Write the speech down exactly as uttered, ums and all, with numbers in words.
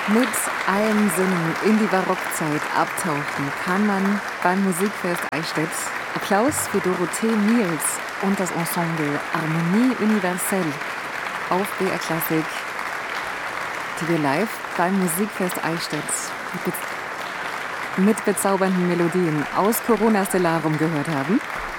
Mit allen Sinnen in die Barockzeit abtauchen kann man beim Musikfest Eichstätt. Applaus für Dorothee Miels und das Ensemble Harmonie Universelle auf B R Klassik, die wir live beim Musikfest Eichstätt mit, bez mit bezaubernden Melodien aus Corona Stellarum gehört haben.